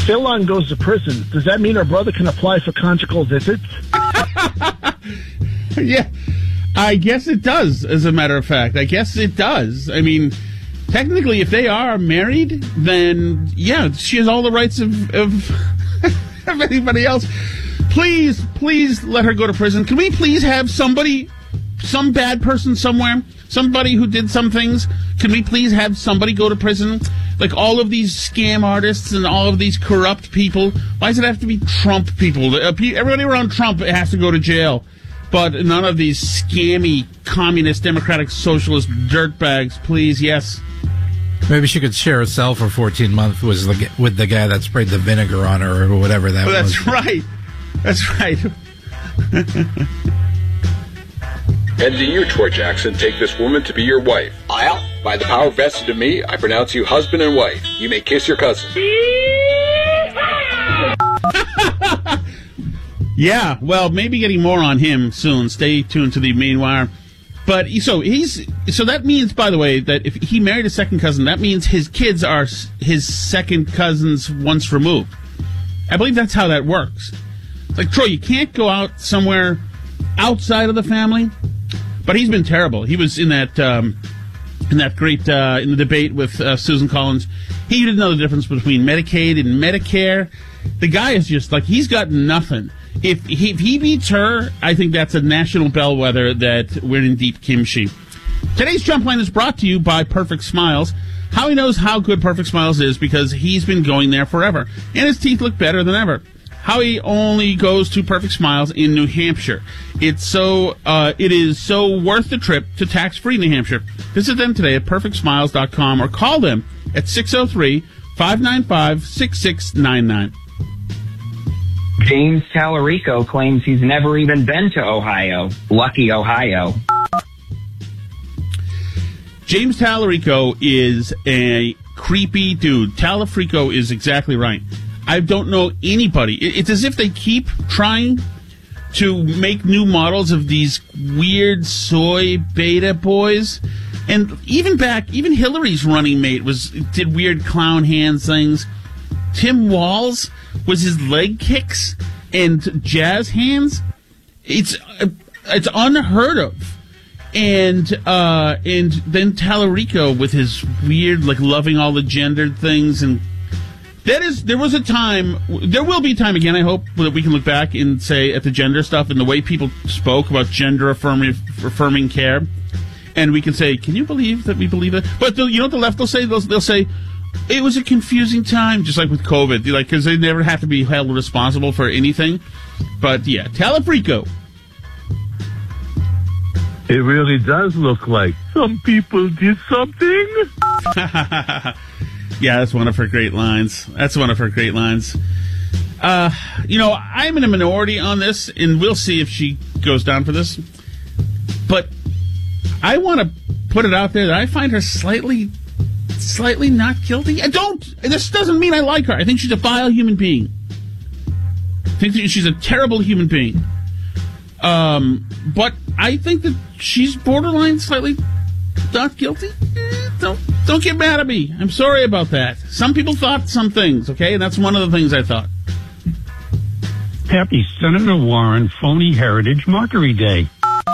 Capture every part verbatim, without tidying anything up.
Fillon goes to prison, does that mean her brother can apply for conjugal visits? Yeah, I guess it does, as a matter of fact. I guess it does. I mean, technically, if they are married, then, yeah, she has all the rights of, of, of anybody else. Please, please let her go to prison. Can we please have somebody, some bad person somewhere, somebody who did some things, can we please have somebody go to prison? Like all of these scam artists and all of these corrupt people. Why does it have to be Trump people? Everybody around Trump has to go to jail. But none of these scammy, communist, democratic, socialist dirtbags, please, yes. Maybe she could share a cell for fourteen months with the, with the guy that sprayed the vinegar on her or whatever that oh, was. That's right. That's right. And in your Troy Jackson, take this woman to be your wife. I'll, by the power vested in me, I pronounce you husband and wife. You may kiss your cousin. Yeah, well, maybe getting more on him soon. Stay tuned to the main wire. But so he's so that means, by the way, that if he married a second cousin, that means his kids are his second cousins once removed. I believe that's how that works. Like, Troy, you can't go out somewhere outside of the family. But he's been terrible. He was in that um, in that great uh, in the debate with uh, Susan Collins. He didn't know the difference between Medicaid and Medicare. The guy is just like, he's got nothing. If he, if he beats her, I think that's a national bellwether that we're in deep kimchi. Today's Jump Line is brought to you by Perfect Smiles. Howie knows how good Perfect Smiles is because he's been going there forever. And his teeth look better than ever. Howie only goes to Perfect Smiles in New Hampshire. It's so, uh, it is so worth the trip to tax-free New Hampshire. Visit them today at perfect smiles dot com or call them at six oh three, five nine five, six six nine nine. James Tallarico claims he's never even been to Ohio. Lucky Ohio. James Tallarico is a creepy dude. Tallarico is exactly right. I don't know anybody. It's as if they keep trying to make new models of these weird soy beta boys. And even back, even Hillary's running mate was did weird clown hands things. Tim Walz was his leg kicks and jazz hands. It's uh, it's unheard of. And uh, and then Tallarico with his weird, like, loving all the gendered things. And that is, there was a time, there will be a time again, I hope, that we can look back and say at the gender stuff and the way people spoke about gender affirming, affirming care. And we can say, can you believe that we believe it? But the, you know what the left will say? They'll, they'll say, it was a confusing time, just like with COVID, like, because they never have to be held responsible for anything. But yeah, Tallarico. It really does look like some people did something. Yeah, that's one of her great lines. That's one of her great lines. Uh, you know, I'm in a minority on this, and we'll see if she goes down for this. But I want to put it out there that I find her slightly, slightly not guilty. I don't. This doesn't mean I like her. I think she's a vile human being. I think that she's a terrible human being. Um, but I think that she's borderline slightly not guilty. Eh, don't don't get mad at me. I'm sorry about that. Some people thought some things, okay? And that's one of the things I thought. Happy Senator Warren Phony Heritage Mockery Day.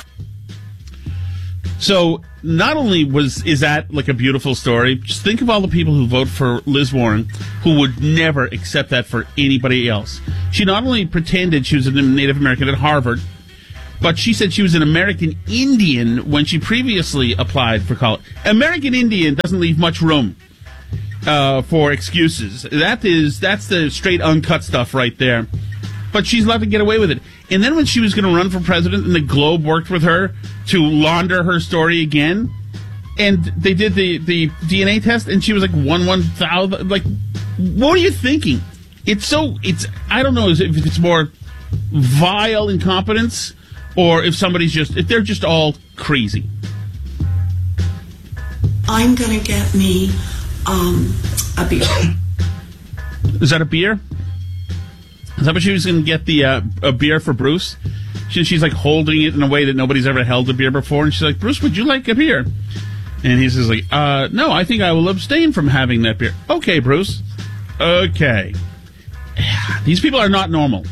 So not only was is that like a beautiful story, just think of all the people who vote for Liz Warren who would never accept that for anybody else. She not only pretended she was a Native American at Harvard, but she said she was an American Indian when she previously applied for college. American Indian doesn't leave much room uh, for excuses. That is, that's the straight uncut stuff right there. But she's allowed to get away with it. And then when she was going to run for president and the Globe worked with her to launder her story again, and they did the, the D N A test, and she was like one one thousand. Like, what are you thinking? It's so, it's, I don't know if it's more vile incompetence or if somebody's just, if they're just all crazy. I'm going to get me um, a beer. Is that a beer? Is that what she was going to get, the uh, a beer for Bruce? She, she's like holding it in a way that nobody's ever held a beer before. And she's like, Bruce, would you like a beer? And he's just like, uh, no, I think I will abstain from having that beer. Okay, Bruce. Okay. These people are not normal.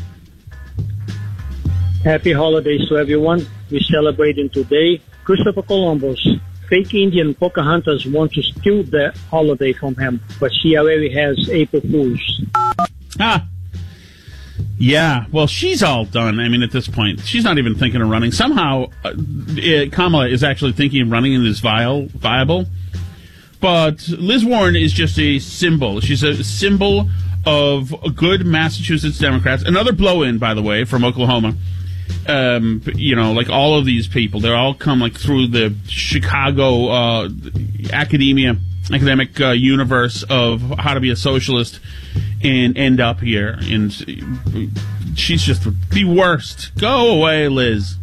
Happy holidays to everyone. We're celebrating today. Christopher Columbus, fake Indian Pocahontas want to steal the holiday from him, but she already has April Fools. Ah. Yeah, well, she's all done. I mean, at this point, she's not even thinking of running. Somehow, uh, it, Kamala is actually thinking of running and is viable, viable. But Liz Warren is just a symbol. She's a symbol of good Massachusetts Democrats. Another blow-in, by the way, from Oklahoma. Um, you know, like all of these people, they all come like through the Chicago uh, academia, academic uh, universe of how to be a socialist and end up here. And she's just the worst. Go away, Liz.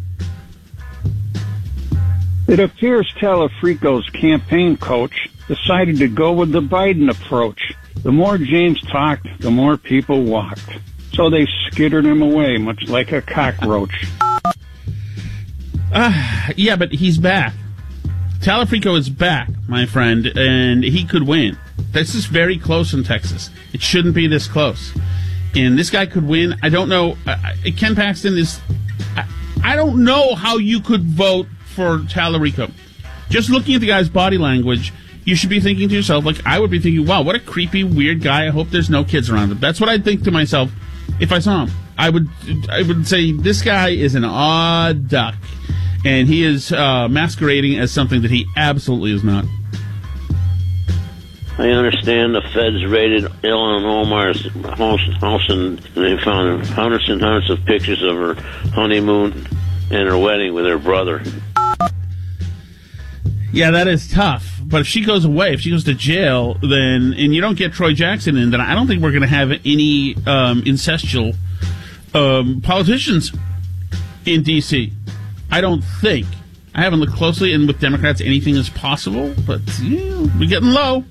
It appears Talafrico's campaign coach decided to go with the Biden approach. The more James talked, the more people walked. So they skittered him away, much like a cockroach. Uh, yeah, but he's back. Talafrico is back, my friend, and he could win. This is very close in Texas. It shouldn't be this close. And this guy could win. I don't know. Uh, Ken Paxton is... I, I don't know how you could vote for Talarico. Just looking at the guy's body language, you should be thinking to yourself, like, I would be thinking, wow, what a creepy, weird guy. I hope there's no kids around him. That's what I'd think to myself if I saw him. I would I would say, this guy is an odd duck. And he is uh, masquerading as something that he absolutely is not. I understand the feds raided Ellen Omar's house and they found hundreds and hundreds of pictures of her honeymoon and her wedding with her brother. Yeah, that is tough. But if she goes away, if she goes to jail, then and you don't get Troy Jackson in, then I don't think we're going to have any um, incestual um, politicians in D C I don't think. I haven't looked closely, and with Democrats, anything is possible, but yeah, we're getting low.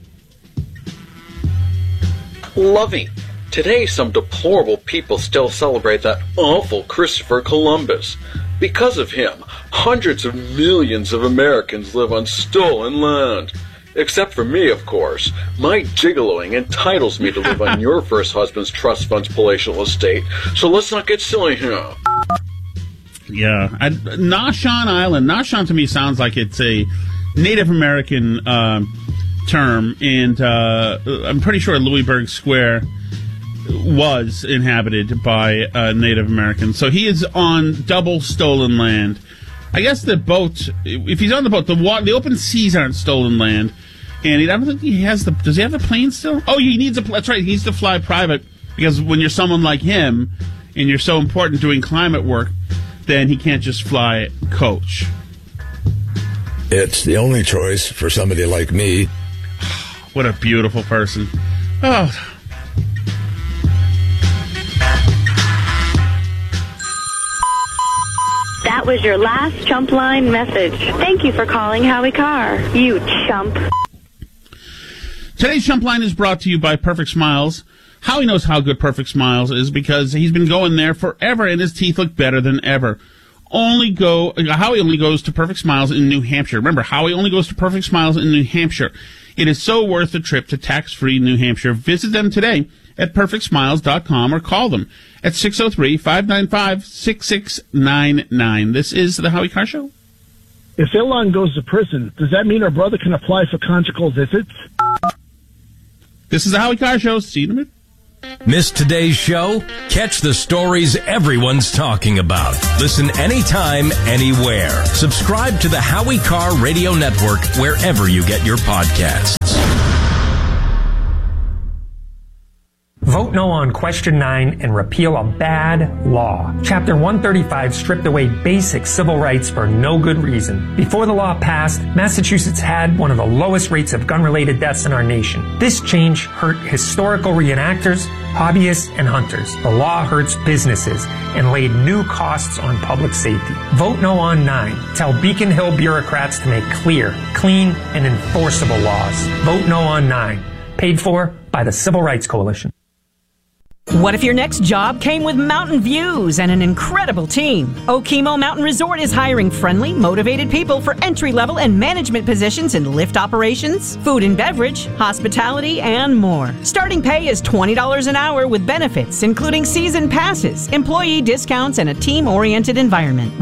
Lovey. Today, some deplorable people still celebrate that awful Christopher Columbus. Because of him, hundreds of millions of Americans live on stolen land. Except for me, of course. My gigoloing entitles me to live on your first husband's trust fund's palatial estate, so let's not get silly here. Yeah. I, Nahshon Island. Nahshon to me sounds like it's a Native American uh, term, and uh, I'm pretty sure Louisburg Square was inhabited by uh, Native Americans. So he is on double stolen land. I guess the boat, if he's on the boat, the water, the open seas aren't stolen land. And he, I don't think he has the, does he have the plane still? Oh, he needs a, that's right, he needs to fly private, because when you're someone like him, and you're so important doing climate work, then he can't just fly coach. It's the only choice for somebody like me. What a beautiful person. Oh. That was your last chump line message. Thank you for calling Howie Carr, you chump. Today's chump line is brought to you by Perfect Smiles. Howie knows how good Perfect Smiles is because he's been going there forever and his teeth look better than ever. Only go, Howie only goes to Perfect Smiles in New Hampshire. Remember, Howie only goes to Perfect Smiles in New Hampshire. It is so worth the trip to tax-free New Hampshire. Visit them today at perfect smiles dot com or call them at six oh three, five nine five, six six nine nine. This is the Howie Carr Show. If Ilan goes to prison, does that mean her brother can apply for conjugal visits? This is the Howie Carr Show. See you in a minute. Miss today's show? Catch the stories everyone's talking about. Listen anytime, anywhere. Subscribe to the Howie Carr Radio Network wherever you get your podcasts. Vote no on Question nine and repeal a bad law. Chapter one thirty-five stripped away basic civil rights for no good reason. Before the law passed, Massachusetts had one of the lowest rates of gun-related deaths in our nation. This change hurt historical reenactors, hobbyists, and hunters. The law hurts businesses and laid new costs on public safety. Vote no on nine. Tell Beacon Hill bureaucrats to make clear, clean, and enforceable laws. Vote no on nine. Paid for by the Civil Rights Coalition. What if your next job came with mountain views and an incredible team? Okemo Mountain Resort is hiring friendly, motivated people for entry-level and management positions in lift operations, food and beverage, hospitality, and more. Starting pay is twenty dollars an hour with benefits, including season passes, employee discounts, and a team-oriented environment.